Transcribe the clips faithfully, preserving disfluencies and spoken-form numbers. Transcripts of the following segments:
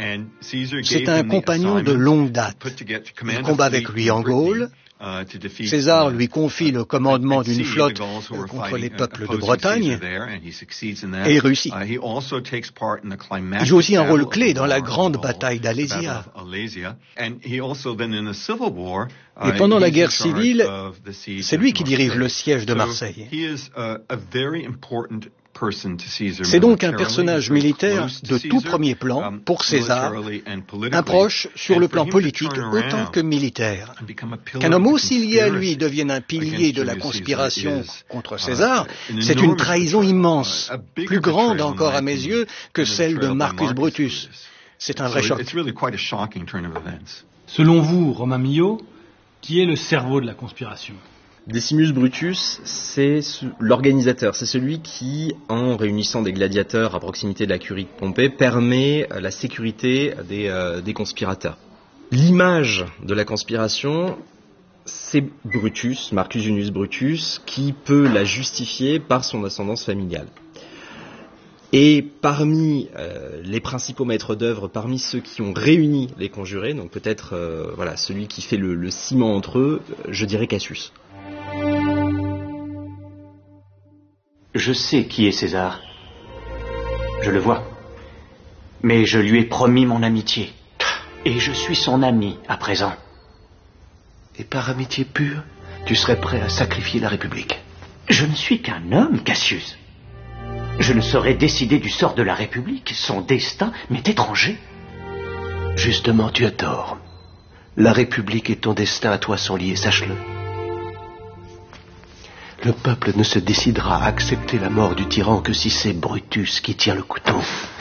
C'est un compagnon de longue date. Il combat avec lui en Gaule. César lui confie le commandement d'une flotte contre les peuples de Bretagne et il réussit. Il joue aussi un rôle clé dans la grande bataille d'Alésia. Et pendant la guerre civile, c'est lui qui dirige le siège de Marseille. C'est donc un personnage militaire de tout premier plan pour César, un proche sur le plan politique autant que militaire. Qu'un homme aussi lié à lui devienne un pilier de la conspiration contre César, c'est une trahison immense, plus grande encore à mes yeux que celle de Marcus Brutus. C'est un vrai choc. Selon vous, Romain Milhaud, qui est le cerveau de la conspiration ? Decimus Brutus, c'est l'organisateur, c'est celui qui, en réunissant des gladiateurs à proximité de la curie de Pompée, permet la sécurité des, euh, des conspirateurs. L'image de la conspiration, c'est Brutus, Marcus Junius Brutus, qui peut la justifier par son ascendance familiale. Et parmi euh, les principaux maîtres d'œuvre, parmi ceux qui ont réuni les conjurés, donc peut-être euh, voilà, celui qui fait le, le ciment entre eux, je dirais Cassius. Je sais qui est César. Je le vois. Mais je lui ai promis mon amitié. Et je suis son ami à présent. Et par amitié pure, tu serais prêt à sacrifier la République? Je ne suis qu'un homme, Cassius. Je ne saurais décider du sort de la République. Son destin m'est étranger. Justement, tu as tort. La République et ton destin à toi sont liés, sache-le. Le peuple ne se décidera à accepter la mort du tyran que si c'est Brutus qui tient le couteau.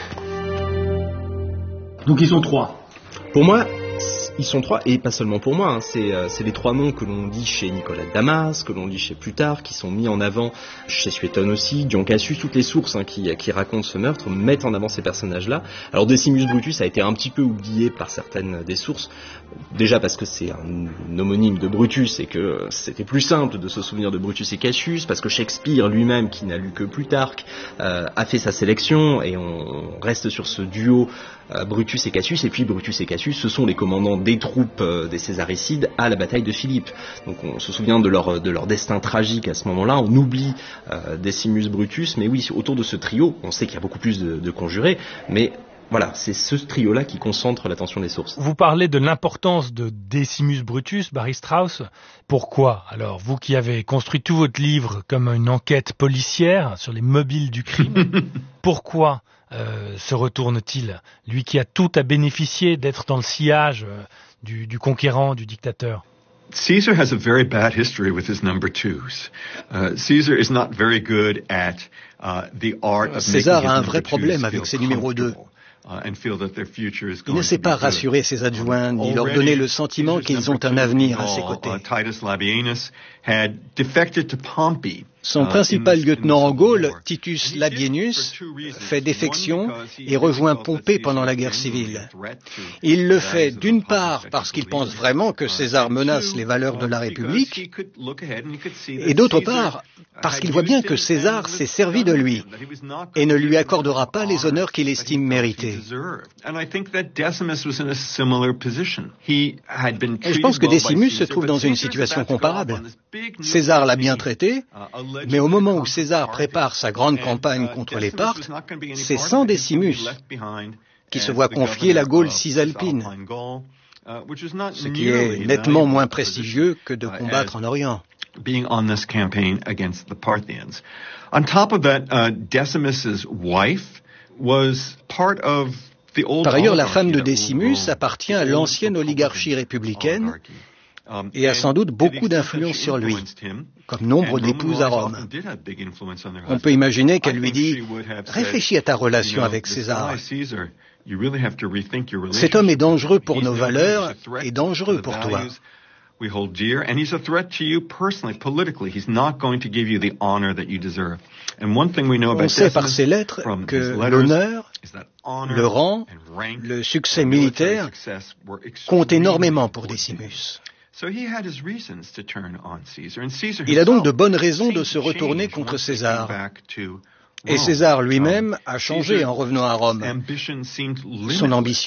Donc ils sont trois. Pour moi, ils sont trois, et pas seulement pour moi, hein, c'est, euh, c'est les trois noms que l'on dit chez Nicolas de Damas, que l'on dit chez Plutarque, qui sont mis en avant chez Suétone aussi, Dion Cassius, toutes les sources hein, qui, qui racontent ce meurtre mettent en avant ces personnages-là. Alors Decimus Brutus a été un petit peu oublié par certaines des sources, déjà parce que c'est un homonyme de Brutus et que c'était plus simple de se souvenir de Brutus et Cassius, parce que Shakespeare lui-même, qui n'a lu que Plutarque, euh, a fait sa sélection, et on reste sur ce duo euh, Brutus et Cassius, et puis Brutus et Cassius, ce sont les commandants des troupes euh, des Césaricides à la bataille de Philippe. Donc on se souvient de leur, de leur destin tragique à ce moment-là, on oublie euh, Decimus Brutus, mais oui, autour de ce trio, on sait qu'il y a beaucoup plus de, de conjurés, mais voilà, c'est ce trio-là qui concentre l'attention des sources. Vous parlez de l'importance de Decimus Brutus, Barry Strauss. Pourquoi? Alors, vous qui avez construit tout votre livre comme une enquête policière sur les mobiles du crime, pourquoi euh, se retourne-t-il? Lui qui a tout à bénéficier d'être dans le sillage euh, du, du conquérant, du dictateur. Caesar has a very bad history with his number twos. Uh, Caesar is not very good at uh, the art of César making a un his vrai number problème twos avec feel ses numéros deux. Il ne sait pas rassurer ses adjoints ni leur donner le sentiment qu'ils ont un avenir à ses côtés. Son principal lieutenant en Gaule, Titus Labienus, fait défection et rejoint Pompée pendant la guerre civile. Il le fait d'une part parce qu'il pense vraiment que César menace les valeurs de la République, et d'autre part parce qu'il voit bien que César s'est servi de lui et ne lui accordera pas les honneurs qu'il estime mérités. Et je pense que Decimus se trouve dans une situation comparable. César l'a bien traité, mais au moment où César prépare sa grande campagne contre les Parthes, c'est sans Decimus qui se voit confier la Gaule cisalpine, ce qui est nettement moins prestigieux que de combattre en Orient. Being on this campaign against the Parthians. On top of that, uh, Decimus's wife was part of the old. Par ailleurs, la femme de Decimus appartient à l'ancienne oligarchie républicaine et a sans doute beaucoup d'influence sur lui, comme nombre d'épouses à Rome. On peut imaginer qu'elle lui dit « Réfléchis à ta relation avec César. Cet homme est dangereux pour nos valeurs et dangereux pour toi. » we hold dear, and he's a threat to you personally, politically. He's not going to give you the honor that you deserve. And one thing we know about On sait par ses lettres que l'honneur, le rang, le succès militaire comptent énormément pour Decimus. Il a donc de bonnes raisons de se retourner contre César. Et César lui-même a changé en revenant à Rome. Son ambition